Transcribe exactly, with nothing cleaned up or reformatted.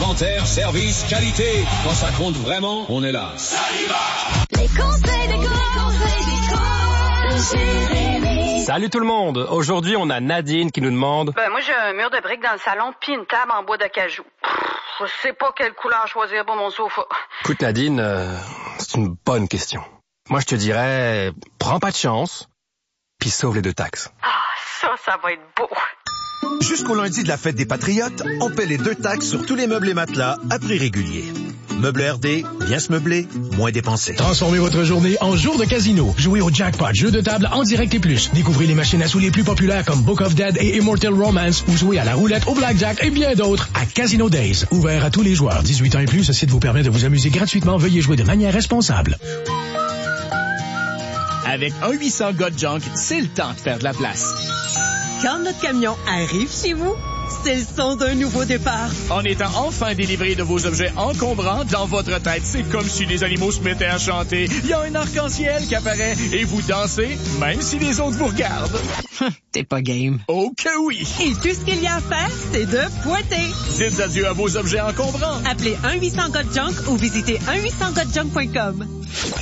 Inventaire, service, qualité. Quand ça compte vraiment, on est là. Les conseils déco, conseils déco, Jérémy. Salut tout le monde. Aujourd'hui, on a Nadine qui nous demande... Ben, moi, j'ai un mur de briques dans le salon puis une table en bois d'acajou. Je sais pas quelle couleur choisir pour mon sofa. Écoute, Nadine, euh, c'est une bonne question. Moi, je te dirais, prends pas de chance, puis sauve les deux taxes. Ah, ça, ça va être beau. Jusqu'au lundi de la fête des Patriotes, on paie les deux taxes sur tous les meubles et matelas à prix régulier. Meubles R D, bien se meubler, moins dépenser. Transformez votre journée en jour de casino. Jouez au jackpot, jeu de table en direct et plus. Découvrez les machines à sous les plus populaires comme Book of Dead et Immortal Romance ou jouez à la roulette, au blackjack et bien d'autres à Casino Days. Ouvert à tous les joueurs. dix-huit ans et plus, ce site vous permet de vous amuser gratuitement. Veuillez jouer de manière responsable. Avec un huit cents God Junk, c'est le temps de faire de la place. Quand notre camion arrive chez vous, c'est le son d'un nouveau départ. En étant enfin délivré de vos objets encombrants, dans votre tête, c'est comme si les animaux se mettaient à chanter. Il y a un arc-en-ciel qui apparaît et vous dansez, même si les autres vous regardent. T'es pas game. Oh que oui! Et tout ce qu'il y a à faire, c'est de pointer. Dites adieu à vos objets encombrants. Appelez un huit cents God Junk ou visitez un huit cents God Junk point com.